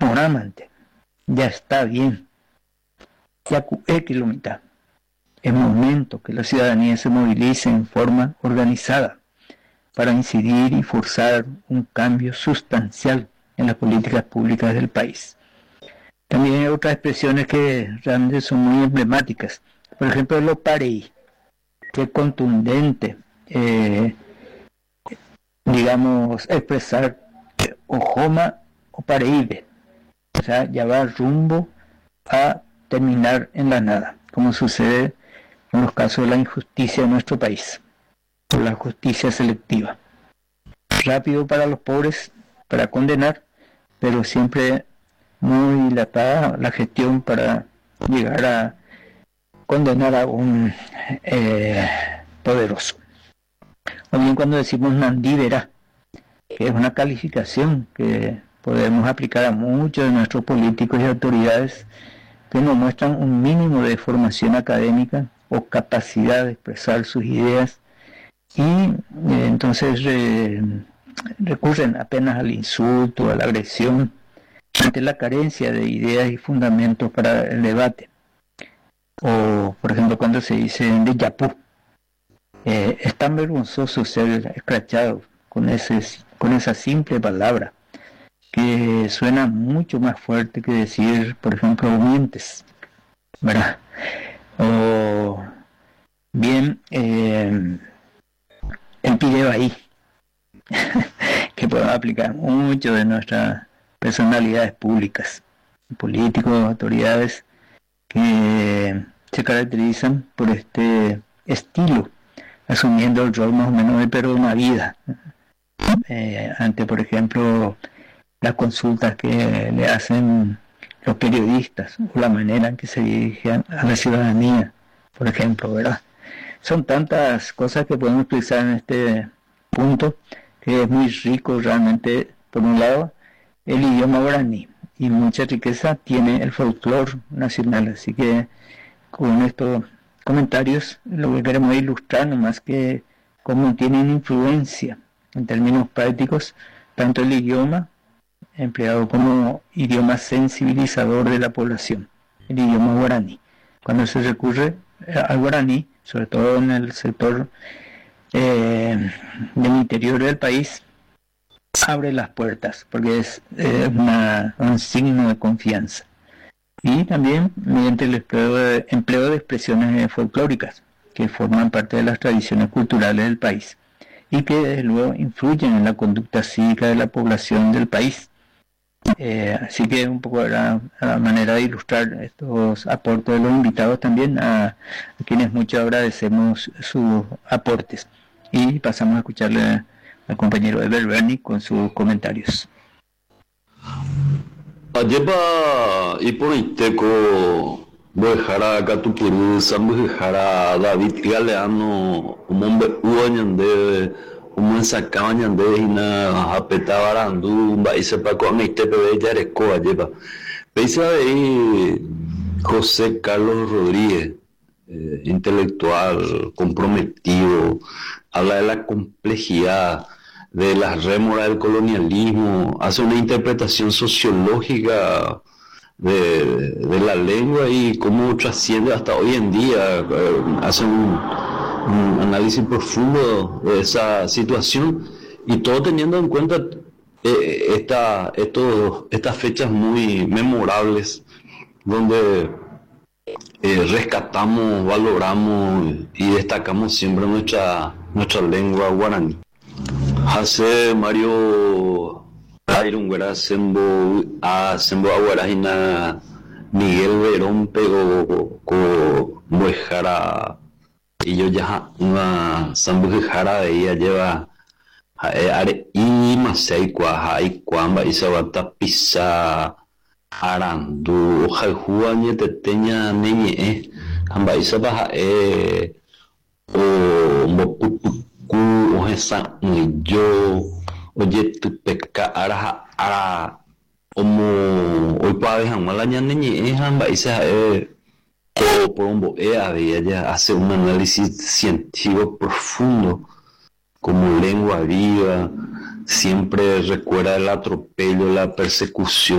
Moramante, ya está bien, ya es kilómetro. Es momento que la ciudadanía se movilice en forma organizada para incidir y forzar un cambio sustancial en las políticas públicas del país. También hay otras expresiones que realmente son muy emblemáticas. Por ejemplo, lo parei, que es contundente, digamos, expresar ojoma o pareibe, o sea, ya va rumbo a terminar en la nada, como sucede en los casos de la injusticia en nuestro país, o la justicia selectiva. Rápido para los pobres, para condenar, pero siempre muy dilatada la gestión para llegar a condenar a un poderoso. O bien cuando decimos nandívera, que es una calificación que podemos aplicar a muchos de nuestros políticos y autoridades que nos muestran un mínimo de formación académica o capacidad de expresar sus ideas y entonces recurren apenas al insulto, a la agresión, ante la carencia de ideas y fundamentos para el debate. O, por ejemplo, cuando se dice de yapú, es tan vergonzoso ser escrachado con esa simple palabra, que suena mucho más fuerte que decir, por ejemplo, mientes, ¿verdad? O bien, el pideo ahí, que podemos aplicar mucho de nuestras personalidades públicas, políticos, autoridades que se caracterizan por este estilo, asumiendo el rol más o menos de pero una vida, ante, por ejemplo, las consultas que le hacen los periodistas o la manera en que se dirigen a la ciudadanía, por ejemplo, ¿verdad? Son tantas cosas que podemos utilizar en este punto, que es muy rico realmente. Por un lado, el idioma guaraní, y mucha riqueza tiene el folclore nacional, así que con estos comentarios lo que queremos ilustrar nomás que cómo tienen influencia en términos prácticos tanto el idioma empleado como idioma sensibilizador de la población, el idioma guaraní. Cuando se recurre al guaraní, sobre todo en el sector del interior del país, abre las puertas porque es un signo de confianza. Y también mediante el empleo de expresiones folclóricas que forman parte de las tradiciones culturales del país y que desde luego influyen en la conducta cívica de la población del país. Así que un poco la manera de ilustrar estos aportes de los invitados también, a quienes mucho agradecemos sus aportes. Y pasamos a escucharle al compañero Eber Berni con sus comentarios. Ayepa Ipoiteco Bojara Catupuru Sambujara David Galeano Umombe Uañande Umansacañande Hina Apeta Barandu Baisepa con Itepe Yareco Ayepa Peisa de José Carlos Rodríguez, intelectual comprometido, habla de la complejidad de las rémoras del colonialismo, hace una interpretación sociológica de la lengua y cómo trasciende hasta hoy en día, hace un análisis profundo de esa situación y todo teniendo en cuenta estas fechas muy memorables donde rescatamos, valoramos y destacamos siempre nuestra lengua guaraní. Hace Mario Airungüera Sembo Aguarajina Miguel Verón pegó con Muejara y yo ya una Sambujara de ella lleva are y Masei Cuaja Cuamba y Sabata Pisa Arandu Ojajua Nieteteña Neñe Amba y Sabaja o Mopupu o esa yo oye tu peca ara como hoy para dejar la ñaneñe o por un ella hace un análisis científico profundo como lengua viva, siempre recuerda el atropello, la persecución